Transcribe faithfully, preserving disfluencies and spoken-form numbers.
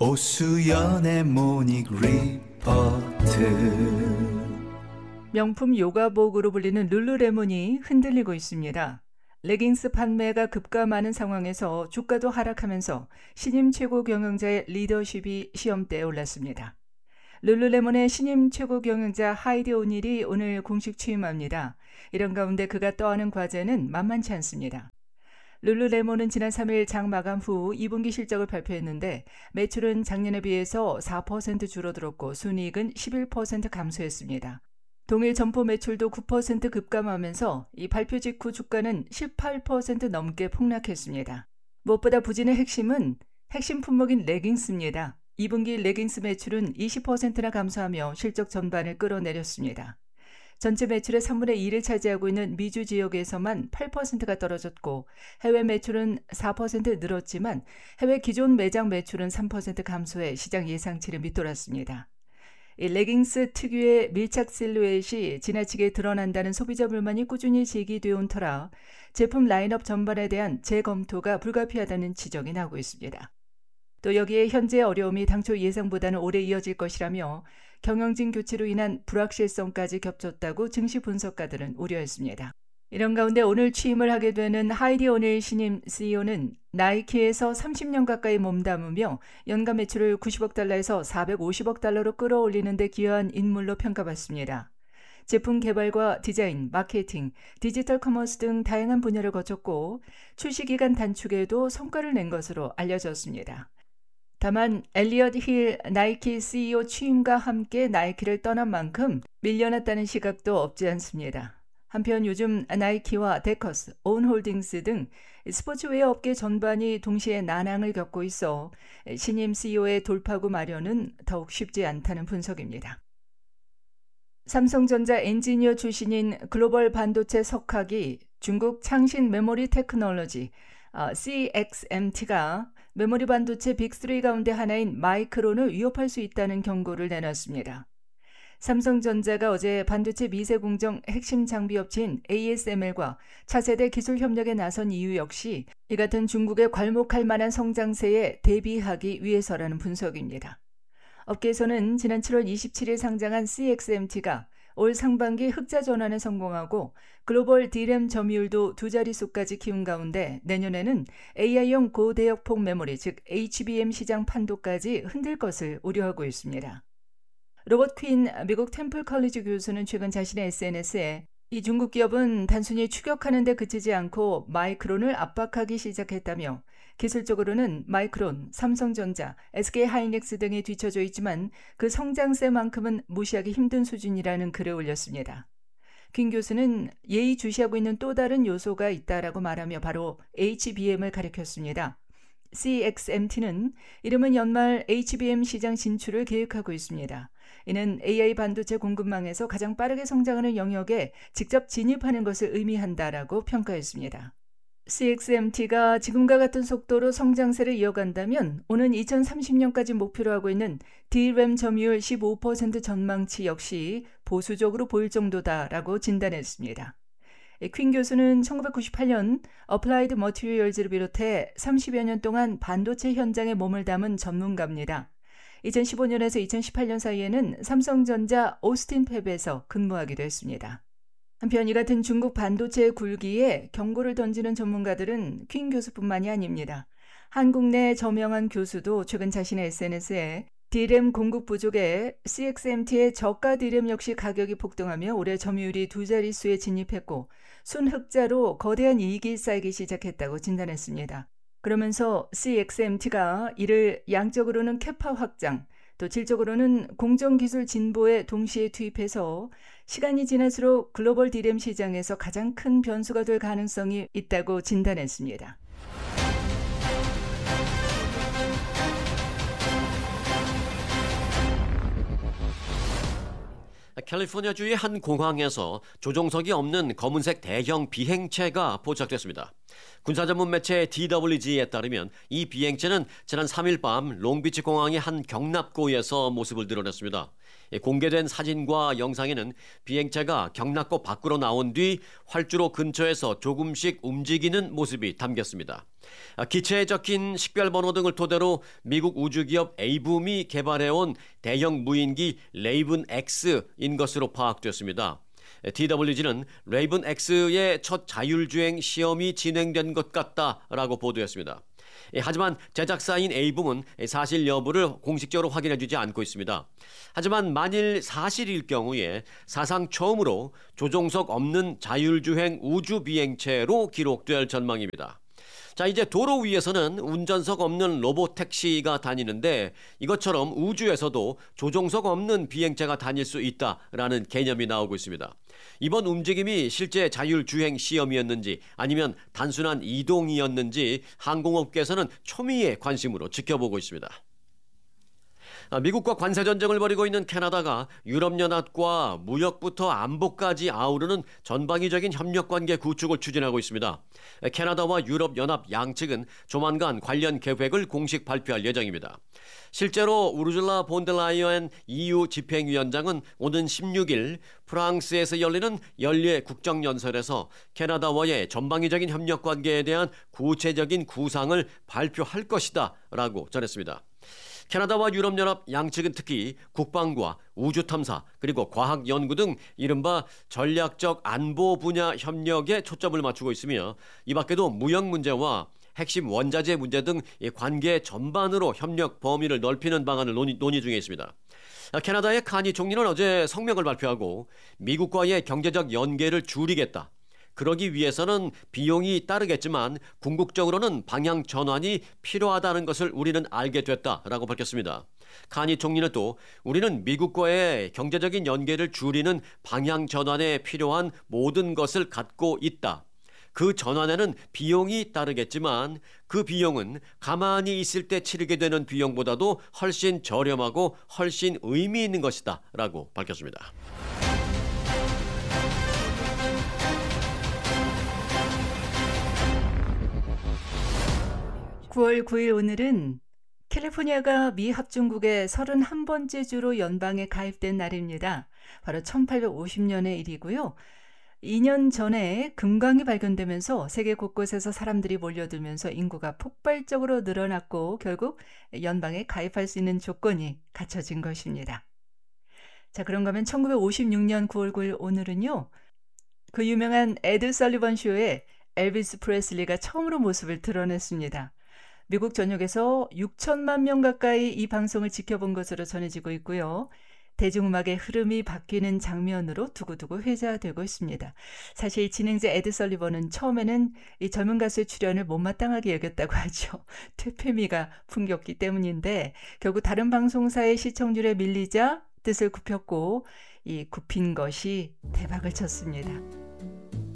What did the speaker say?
오수연의 모닝 리포트. 명품 요가복으로 불리는 룰루레몬이 흔들리고 있습니다. 레깅스 판매가 급감하는 상황에서 주가도 하락하면서 신임 최고 경영자의 리더십이 시험대에 올랐습니다. 룰루레몬의 신임 최고 경영자 하이디 오닐이 오늘 공식 취임합니다. 이런 가운데 그가 떠안은 과제는 만만치 않습니다. 룰루레몬은 지난 삼 일 장 마감 후 이 분기 실적을 발표했는데 매출은 작년에 비해서 사 퍼센트 줄어들었고 순이익은 십일 퍼센트 감소했습니다. 동일 점포 매출도 구 퍼센트 급감하면서 이 발표 직후 주가는 십팔 퍼센트 넘게 폭락했습니다. 무엇보다 부진의 핵심은 핵심 품목인 레깅스입니다. 이 분기 레깅스 매출은 이십 퍼센트나 감소하며 실적 전반을 끌어내렸습니다. 전체 매출의 삼분의 일을 차지하고 있는 미주 지역에서만 팔 퍼센트가 떨어졌고 해외 매출은 사 퍼센트 늘었지만 해외 기존 매장 매출은 삼 퍼센트 감소해 시장 예상치를 밑돌았습니다. 이 레깅스 특유의 밀착 실루엣이 지나치게 드러난다는 소비자 불만이 꾸준히 제기되어 온 터라 제품 라인업 전반에 대한 재검토가 불가피하다는 지적이 나오고 있습니다. 또 여기에 현재의 어려움이 당초 예상보다는 오래 이어질 것이라며 경영진 교체로 인한 불확실성까지 겹쳤다고 증시 분석가들은 우려했습니다. 이런 가운데 오늘 취임을 하게 되는 하이디 오닐 신임 씨이오는 나이키에서 삼십 년 가까이 몸담으며 연간 매출을 구십억 달러에서 사백오십억 달러로 끌어올리는 데 기여한 인물로 평가받습니다. 제품 개발과 디자인, 마케팅, 디지털 커머스 등 다양한 분야를 거쳤고 출시 기간 단축에도 성과를 낸 것으로 알려졌습니다. 다만 엘리엇 힐 나이키 씨이오 취임과 함께 나이키를 떠난 만큼 밀려났다는 시각도 없지 않습니다. 한편 요즘 나이키와 데커스, 온홀딩스 등 스포츠웨어 업계 전반이 동시에 난항을 겪고 있어 신임 씨이오의 돌파구 마련은 더욱 쉽지 않다는 분석입니다. 삼성전자 엔지니어 출신인 글로벌 반도체 석학이 중국 창신 메모리 테크놀로지 씨엑스엠티가 메모리 반도체 빅삼 가운데 하나인 마이크론을 위협할 수 있다는 경고를 내놨습니다. 삼성전자가 어제 반도체 미세 공정 핵심 장비 업체인 에이에스엠엘과 차세대 기술 협력에 나선 이유 역시 이 같은 중국에 괄목할 만한 성장세에 대비하기 위해서라는 분석입니다. 업계에서는 지난 칠월 이십칠일 상장한 씨엑스엠티가 올 상반기 흑자 전환에 성공하고 글로벌 디램 점유율도 두 자릿수까지 키운 가운데 내년에는 에이아이용 고대역폭 메모리 즉 에이치비엠 시장 판도까지 흔들 것을 우려하고 있습니다. 로버트 퀸 미국 템플 컬리지 교수는 최근 자신의 에스엔에스에 이 중국 기업은 단순히 추격하는 데 그치지 않고 마이크론을 압박하기 시작했다며 기술적으로는 마이크론, 삼성전자, 에스케이하이닉스 등이 뒤처져 있지만 그 성장세만큼은 무시하기 힘든 수준이라는 글을 올렸습니다. 퀸 교수는 예의주시하고 있는 또 다른 요소가 있다라고 말하며 바로 에이치비엠을 가리켰습니다. 씨엑스엠티는 이름은 연말 에이치비엠 시장 진출을 계획하고 있습니다. 이는 에이아이 반도체 공급망에서 가장 빠르게 성장하는 영역에 직접 진입하는 것을 의미한다라고 평가했습니다. 씨엑스엠티가 지금과 같은 속도로 성장세를 이어간다면 오는 이천삼십 년까지 목표로 하고 있는 디램 점유율 십오 퍼센트 전망치 역시 보수적으로 보일 정도다라고 진단했습니다. 퀸 교수는 천구백구십팔 년 어플라이드 머티리얼즈를 비롯해 삼십여 년 동안 반도체 현장에 몸을 담은 전문가입니다. 이천십오 년에서 이천십팔 년 사이에는 삼성전자 오스틴 팹에서 근무하기도 했습니다. 한편 이 같은 중국 반도체 굴기에 경고를 던지는 전문가들은 퀸 교수뿐만이 아닙니다. 한국 내 저명한 교수도 최근 자신의 에스엔에스에 디램 공급 부족에 씨엑스엠티의 저가 디램 역시 가격이 폭등하며 올해 점유율이 두 자릿수에 진입했고 순흑자로 거대한 이익이 쌓이기 시작했다고 진단했습니다. 그러면서 씨엑스엠티가 이를 양적으로는 캐파 확장, 또 질적으로는 공정기술 진보에 동시에 투입해서 시간이 지날수록 글로벌 디램 시장에서 가장 큰 변수가 될 가능성이 있다고 진단했습니다. 캘리포니아주의 한 공항에서 조종석이 없는 검은색 대형 비행체가 포착됐습니다. 군사 전문 매체 디더블유지에 따르면 이 비행체는 지난 삼 일 밤 롱비치 공항의 한 경납고에서 모습을 드러냈습니다. 공개된 사진과 영상에는 비행체가 경납고 밖으로 나온 뒤 활주로 근처에서 조금씩 움직이는 모습이 담겼습니다. 기체에 적힌 식별번호 등을 토대로 미국 우주기업 에이붐이 개발해온 대형 무인기 레이븐 X인 것으로 파악됐습니다. 디더블유지는 레이븐 X의 첫 자율주행 시험이 진행된 것 같다라고 보도했습니다. 하지만 제작사인 에이붐은 사실 여부를 공식적으로 확인해주지 않고 있습니다. 하지만 만일 사실일 경우에 사상 처음으로 조종석 없는 자율주행 우주비행체로 기록될 전망입니다. 자, 이제 도로 위에서는 운전석 없는 로봇택시가 다니는데 이것처럼 우주에서도 조종석 없는 비행체가 다닐 수 있다라는 개념이 나오고 있습니다. 이번 움직임이 실제 자율주행 시험이었는지 아니면 단순한 이동이었는지 항공업계에서는 초미의 관심으로 지켜보고 있습니다. 미국과 관세 전쟁을 벌이고 있는 캐나다가 유럽연합과 무역부터 안보까지 아우르는 전방위적인 협력관계 구축을 추진하고 있습니다. 캐나다와 유럽연합 양측은 조만간 관련 계획을 공식 발표할 예정입니다. 실제로 우르줄라 폰데라이엔 이유 집행위원장은 오는 십육 일 프랑스에서 열리는 연례 국정연설에서 캐나다와의 전방위적인 협력관계에 대한 구체적인 구상을 발표할 것이다 라고 전했습니다. 캐나다와 유럽연합 양측은 특히 국방과 우주탐사 그리고 과학연구 등 이른바 전략적 안보 분야 협력에 초점을 맞추고 있으며 이 밖에도 무역 문제와 핵심 원자재 문제 등 관계 전반으로 협력 범위를 넓히는 방안을 논의, 논의 중에 있습니다. 캐나다의 카니 총리는 어제 성명을 발표하고 미국과의 경제적 연계를 줄이겠다. 그러기 위해서는 비용이 따르겠지만 궁극적으로는 방향 전환이 필요하다는 것을 우리는 알게 됐다라고 밝혔습니다. 카니 총리는 또 우리는 미국과의 경제적인 연계를 줄이는 방향 전환에 필요한 모든 것을 갖고 있다. 그 전환에는 비용이 따르겠지만 그 비용은 가만히 있을 때 치르게 되는 비용보다도 훨씬 저렴하고 훨씬 의미 있는 것이다 라고 밝혔습니다. 구월 구일 오늘은 캘리포니아가 미 합중국의 서른한 번째 주로 연방에 가입된 날입니다. 바로 천팔백오십 년의 일이고요. 이 년 전에 금광이 발견되면서 세계 곳곳에서 사람들이 몰려들면서 인구가 폭발적으로 늘어났고 결국 연방에 가입할 수 있는 조건이 갖춰진 것입니다. 자, 그런가 하면 천구백오십육 년 구월 구일 오늘은요. 그 유명한 에드 설리번 쇼에 엘비스 프레슬리가 처음으로 모습을 드러냈습니다. 미국 전역에서 육천만 명 가까이 이 방송을 지켜본 것으로 전해지고 있고요. 대중음악의 흐름이 바뀌는 장면으로 두고두고 회자되고 있습니다. 사실 진행자 에드 설리번은 처음에는 이 젊은 가수의 출연을 못마땅하게 여겼다고 하죠. 퇴폐미가 풍겼기 때문인데 결국 다른 방송사의 시청률에 밀리자 뜻을 굽혔고 이 굽힌 것이 대박을 쳤습니다.